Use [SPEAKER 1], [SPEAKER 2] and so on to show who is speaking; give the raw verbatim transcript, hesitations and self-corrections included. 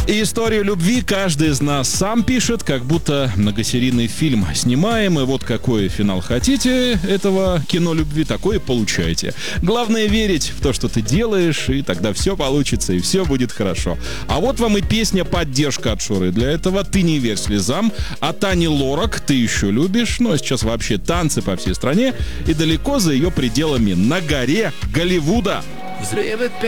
[SPEAKER 1] И историю любви каждый из нас сам пишет, как будто многосерийный фильм снимаем, и вот какой финал хотите этого кино любви, такое и получаете. Главное верить в то, что ты делаешь, и тогда все получится, и все будет хорошо. А вот вам и песня «Поддержка» от Шуры. Для этого «Ты не верь слезам», а Тани Лорак «Ты еще любишь». Ну а сейчас вообще танцы по всей стране и далеко за ее пределами, на горе Голливуда.
[SPEAKER 2] Взрывы